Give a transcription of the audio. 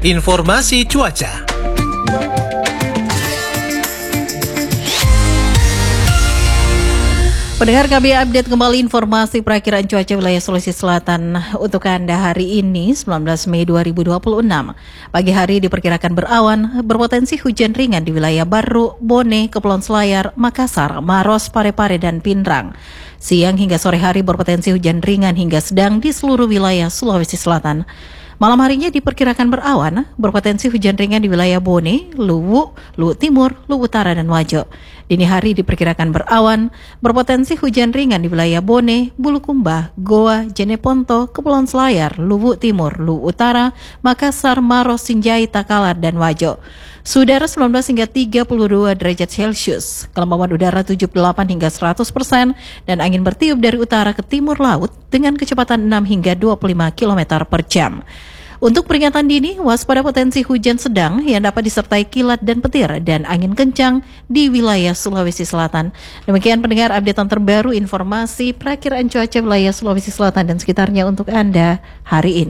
Informasi cuaca. Pendengar, kami update kembali informasi perakiraan cuaca wilayah Sulawesi Selatan untuk Anda hari ini 19 Mei 2026. Pagi hari diperkirakan berawan, berpotensi hujan ringan di wilayah Barru, Bone, Kepulauan Selayar, Makassar, Maros, Parepare, dan Pinrang. Siang hingga sore hari berpotensi hujan ringan hingga sedang di seluruh wilayah Sulawesi Selatan. Malam harinya diperkirakan berawan, berpotensi hujan ringan di wilayah Bone, Luwu, Luwu Timur, Luwu Utara, dan Wajo. Dini hari diperkirakan berawan, berpotensi hujan ringan di wilayah Bone, Bulukumba, Goa, Jeneponto, Kepulauan Selayar, Luwu Timur, Luwu Utara, Makassar, Maros, Sinjai, Takalar, dan Wajo. Suhu 19 hingga 32 derajat Celcius, kelembaban udara 78 hingga 100%, dan angin bertiup dari utara ke timur laut dengan kecepatan 6 hingga 25 km per jam. Untuk peringatan dini, waspada potensi hujan sedang yang dapat disertai kilat dan petir dan angin kencang di wilayah Sulawesi Selatan. Demikian pendengar updatean terbaru informasi perakiraan cuaca wilayah Sulawesi Selatan dan sekitarnya untuk Anda hari ini.